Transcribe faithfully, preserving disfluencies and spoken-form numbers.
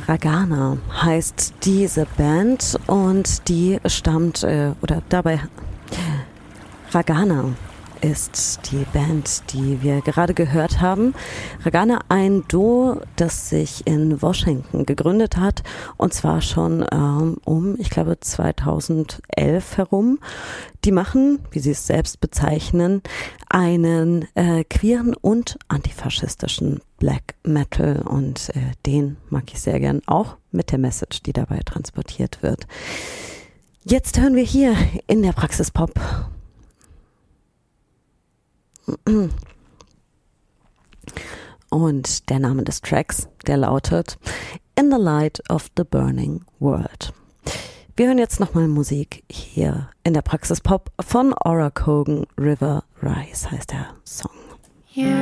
Ragana heißt diese Band und die stammt, äh, oder dabei, Ragana ist die Band, die wir gerade gehört haben. Ragana, ein Duo, das sich in Washington gegründet hat, und zwar schon ähm, um, ich glaube, zweitausendelf herum. Die machen, wie sie es selbst bezeichnen, einen äh, queeren und antifaschistischen Black Metal, und äh, den mag ich sehr gern, auch mit der Message, die dabei transportiert wird. Jetzt hören wir hier in der Praxis Pop und der Name des Tracks, der lautet In the Light of the Burning World. Wir hören jetzt nochmal Musik hier in der Praxis Pop von Aura Kogan. River Rise heißt der Song. Yeah.